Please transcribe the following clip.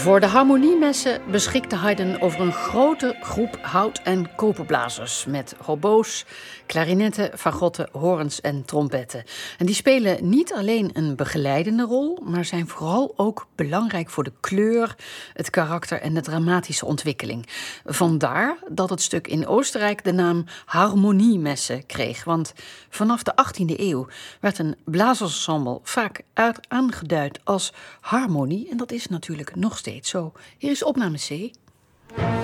Voor de harmoniemessen beschikte Haydn over een grote groep hout- en koperblazers met hobo's, klarinetten, fagotten, hoorns en trompetten. En die spelen niet alleen een begeleidende rol, maar zijn vooral ook belangrijk voor de kleur, het karakter en de dramatische ontwikkeling. Vandaar dat het stuk in Oostenrijk de naam harmoniemessen kreeg. Want vanaf de 18e eeuw werd een blazersensemble vaak aangeduid als harmonie. En dat is natuurlijk nog steeds zo. Hier is opname C.